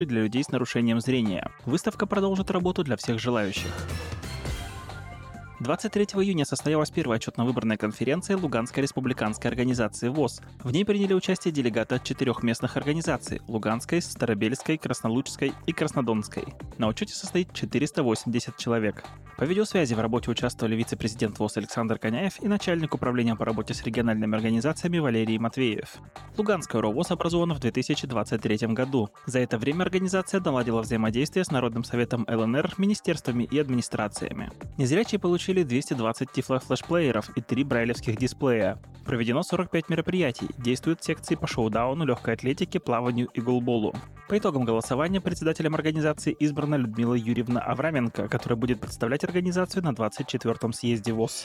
для людей с нарушением зрения. Выставка продолжит работу для всех желающих. 23 июня состоялась первая отчетно-выборная конференция Луганской республиканской организации ВОС. В ней приняли участие делегаты от 4 местных организаций – Луганской, Старобельской, Краснолучской и Краснодонской. На учете состоит 480 человек. По видеосвязи в работе участвовали вице-президент ВОС Александр Коняев и начальник управления по работе с региональными организациями Валерий Матвеев. Луганская РОВОС образована в 2023 году. За это время организация наладила взаимодействие с Народным советом ЛНР, министерствами и администрациями. Незрячие получили 220 тифло-флешплееров и 3 брайлевских дисплея. Проведено 45 мероприятий, действуют секции по шоу-дауну, легкой атлетике, плаванию и голболу. По итогам голосования председателем организации избрана Людмила Юрьевна Авраменко, которая будет представлять организацию на 24-м съезде ВОС.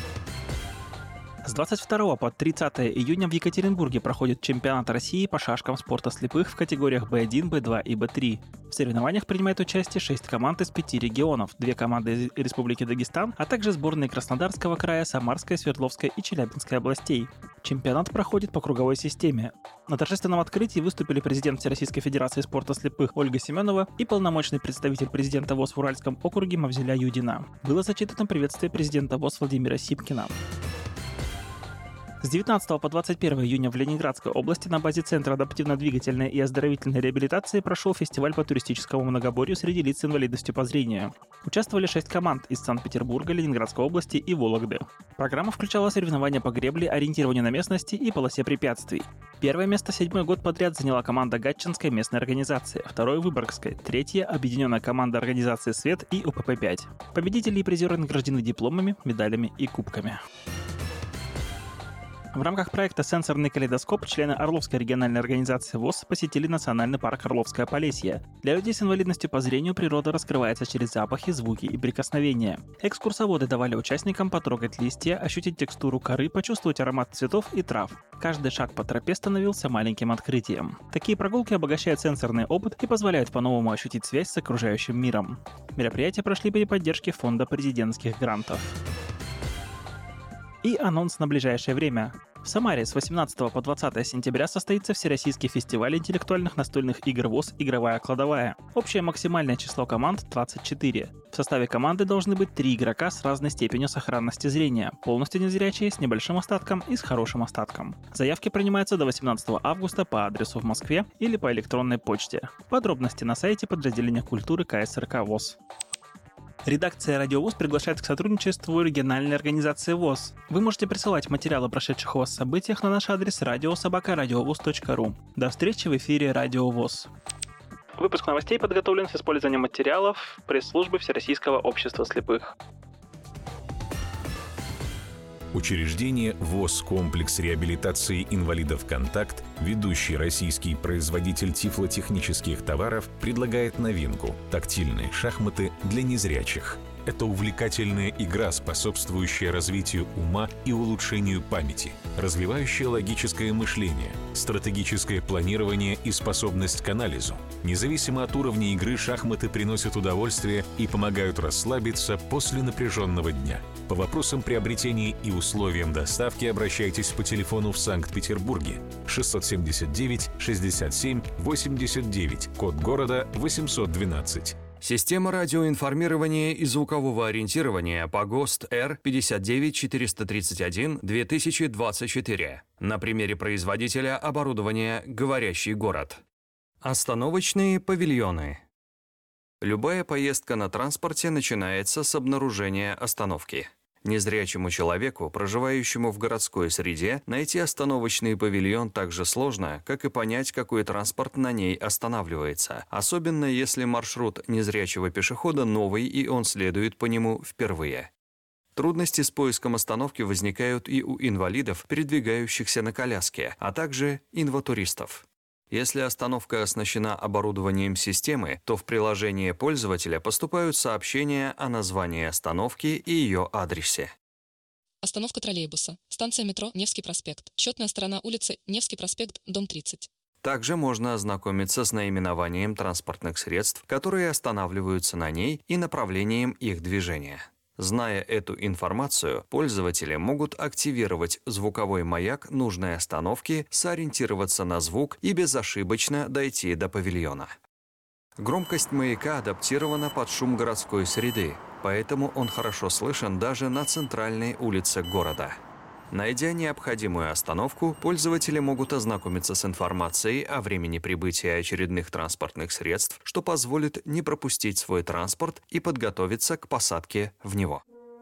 С 22 по 30 июня в Екатеринбурге проходит чемпионат России по шашкам спорта слепых в категориях B1, B2 и B3. В соревнованиях принимает участие 6 команд из 5 регионов, 2 команды из Республики Дагестан, а также сборные Краснодарского края, Самарской, Свердловской и Челябинской областей. Чемпионат проходит по круговой системе. На торжественном открытии выступили президент Всероссийской Федерации спорта слепых Ольга Семенова и полномочный представитель президента ВОС в Уральском округе Мавзеля Юдина. Было зачитано приветствие президента ВОС Владимира Сипкина. С 19 по 21 июня в Ленинградской области на базе Центра адаптивно-двигательной и оздоровительной реабилитации прошел фестиваль по туристическому многоборью среди лиц с инвалидностью по зрению. Участвовали 6 команд из Санкт-Петербурга, Ленинградской области и Вологды. Программа включала соревнования по гребле, ориентированию на местности и полосе препятствий. Первое место 7-й год подряд заняла команда Гатчинской местной организации, второе – Выборгской, третье – объединенная команда организации «Свет» и УПП-5. Победители и призеры награждены дипломами, медалями и кубками. В рамках проекта «Сенсорный калейдоскоп» члены Орловской региональной организации ВОС посетили национальный парк Орловское Полесье. Для людей с инвалидностью по зрению природа раскрывается через запахи, звуки и прикосновения. Экскурсоводы давали участникам потрогать листья, ощутить текстуру коры, почувствовать аромат цветов и трав. Каждый шаг по тропе становился маленьким открытием. Такие прогулки обогащают сенсорный опыт и позволяют по-новому ощутить связь с окружающим миром. Мероприятия прошли при поддержке Фонда президентских грантов. И анонс на ближайшее время. В Самаре с 18 по 20 сентября состоится Всероссийский фестиваль интеллектуальных настольных игр ВОС «Игровая кладовая». Общее максимальное число команд – 24. В составе команды должны быть 3 игрока с разной степенью сохранности зрения, полностью незрячие, с небольшим остатком и с хорошим остатком. Заявки принимаются до 18 августа по адресу в Москве или по электронной почте. Подробности на сайте подразделения культуры КСРК ВОС. Редакция «Радио ВОС» приглашает к сотрудничеству региональной организации ВОС. Вы можете присылать материалы о прошедших у вас событиях на наш адрес radio@radiovos.ru. До встречи в эфире «Радио ВОС». Выпуск новостей подготовлен с использованием материалов пресс-службы Всероссийского общества слепых. Учреждение ВОС «Комплекс реабилитации инвалидов «Контакт», ведущий российский производитель тифлотехнических товаров, предлагает новинку – тактильные шахматы для незрячих. Это увлекательная игра, способствующая развитию ума и улучшению памяти, развивающая логическое мышление, стратегическое планирование и способность к анализу. Независимо от уровня игры, шахматы приносят удовольствие и помогают расслабиться после напряженного дня. По вопросам приобретения и условиям доставки обращайтесь по телефону в Санкт-Петербурге 679 67 89, код города 812. Система радиоинформирования и звукового ориентирования по ГОСТ R59431-2024. На примере производителя оборудования «Говорящий город». Остановочные павильоны. Любая поездка на транспорте начинается с обнаружения остановки. Незрячему человеку, проживающему в городской среде, найти остановочный павильон так же сложно, как и понять, какой транспорт на ней останавливается, особенно если маршрут незрячего пешехода новый и он следует по нему впервые. Трудности с поиском остановки возникают и у инвалидов, передвигающихся на коляске, а также инватуристов. Если остановка оснащена оборудованием системы, то в приложение пользователя поступают сообщения о названии остановки и ее адресе. Остановка троллейбуса. Станция метро Невский проспект. Четная сторона улицы Невский проспект, дом 30. Также можно ознакомиться с наименованием транспортных средств, которые останавливаются на ней, и направлением их движения. Зная эту информацию, пользователи могут активировать звуковой маяк нужной остановки, сориентироваться на звук и безошибочно дойти до павильона. Громкость маяка адаптирована под шум городской среды, поэтому он хорошо слышен даже на центральной улице города. Найдя необходимую остановку, пользователи могут ознакомиться с информацией о времени прибытия очередных транспортных средств, что позволит не пропустить свой транспорт и подготовиться к посадке в него.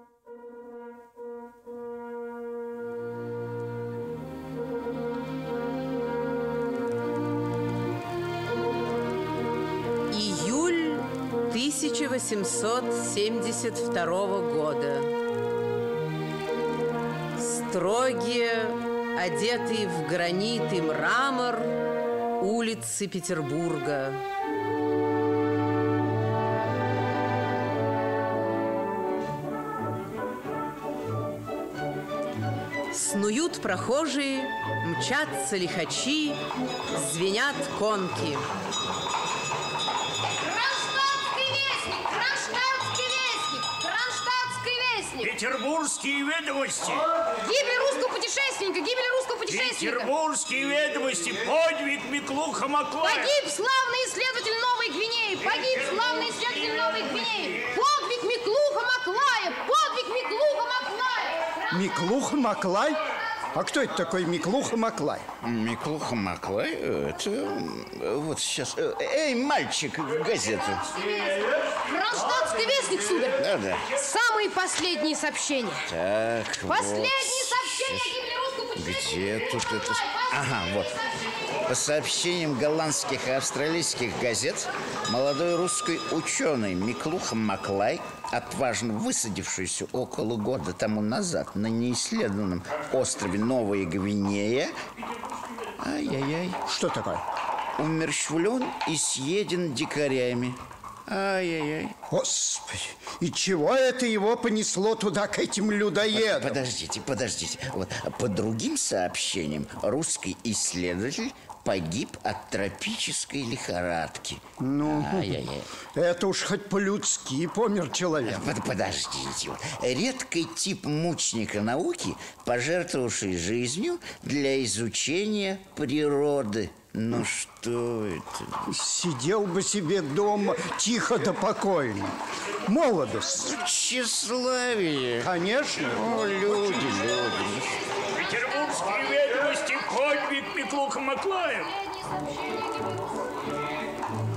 Июль 1872 года. Строгие, одетые в гранит и мрамор, улицы Петербурга. Снуют прохожие, мчатся лихачи, звенят конки. Петербургские ведомости. Гибель русского путешественника, гибель русского путешественника. Петербургские ведомости. Подвиг Миклуха Маклая. Погиб славный исследователь Новой Гвинеи. Погиб славный исследователь Новой Гвинеи. Подвиг Миклуха Маклая. Подвиг Миклуха Маклая. Миклуха Маклай? А кто это такой Миклуха Маклай? Миклуха Маклай? Это... Вот сейчас... Эй, мальчик, газету. Кронштадтский вестник, сударь. Да-да. Самые последние сообщения. Так, Последние вот. сообщения о гибели русского путешественника. Где тут это... Ага, вот. По сообщениям голландских и австралийских газет, молодой русский ученый Миклуха Маклай, отважно высадившийся около года тому назад на неисследованном острове Новая Гвинея, ай-яй-яй, Что такое? умерщвлен и съеден дикарями. Ай-яй-яй. Господи, и чего это его понесло туда, к этим людоедам? Подождите. Вот. По другим сообщениям, русский исследователь погиб от тропической лихорадки. Ну, ай-яй-яй. это уж хоть по-людски помер человек. Подождите. Вот. Редкий тип мученика науки, пожертвовавший жизнью для изучения природы. Ну что это? Сидел бы себе дома тихо да покойно. Молодость. Тщеславие. Конечно. О, люди. Петербургские ведомости. Подвиг Миклуха Маклая.